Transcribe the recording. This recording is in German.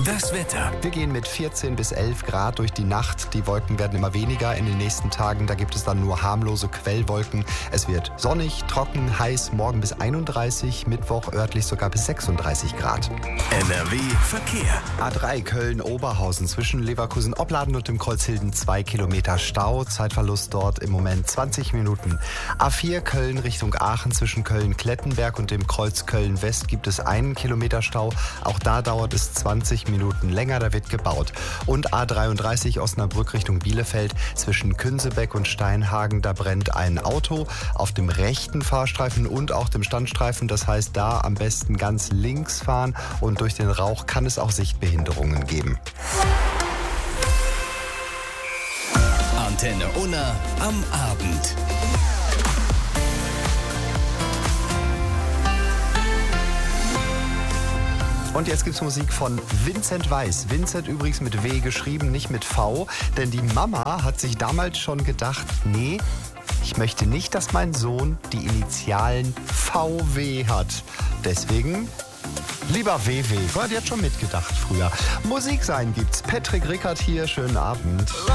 Das Wetter. Wir gehen mit 14 bis 11 Grad durch die Nacht. Die Wolken werden immer weniger in den nächsten Tagen. Da gibt es dann nur harmlose Quellwolken. Es wird sonnig, trocken, heiß, morgen bis 31, Mittwoch örtlich sogar bis 36 Grad. NRW Verkehr. A3 Köln-Oberhausen zwischen Leverkusen-Opladen und dem Kreuzhilden 2 Kilometer Stau. Zeitverlust dort im Moment 20 Minuten. A4 Köln Richtung Aachen zwischen Köln-Klettenberg und dem Kreuz Köln-West gibt es 1 Kilometer Stau. Auch da dauert es 20 Minuten länger, da wird gebaut. Und A33 Osnabrück Richtung Bielefeld zwischen Künsebeck und Steinhagen, da brennt ein Auto auf dem rechten Fahrstreifen und auch dem Standstreifen. Das heißt, da am besten ganz links fahren und durch den Rauch kann es auch Sichtbehinderungen geben. Antenne Unna am Abend. Und jetzt gibt's Musik von Vincent Weiss. Vincent übrigens mit W geschrieben, nicht mit V. Denn die Mama hat sich damals schon gedacht, nee, ich möchte nicht, dass mein Sohn die Initialen VW hat. Deswegen lieber WW. Die hat schon mitgedacht früher. Musik sein gibt's. Patrick Rickert hier, schönen Abend.